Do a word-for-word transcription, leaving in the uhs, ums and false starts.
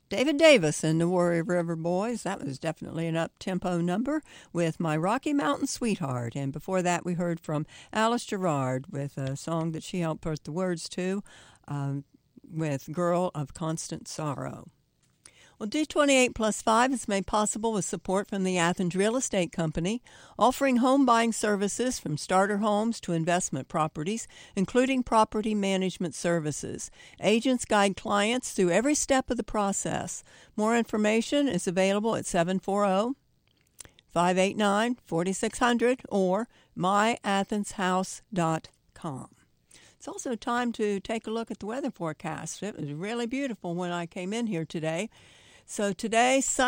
David Davis and the Warrior River Boys. That was definitely an up-tempo number with My Rocky Mountain Sweetheart. And before that, we heard from Alice Gerard with a song that she helped put the words to um, with Girl of Constant Sorrow. Well, D twenty-eight plus five is made possible with support from the Athens Real Estate Company, offering home buying services from starter homes to investment properties, including property management services. Agents guide clients through every step of the process. More information is available at seven four zero, five eight nine, four six zero zero or my athens house dot com. It's also time to take a look at the weather forecast. It was really beautiful when I came in here today. So today,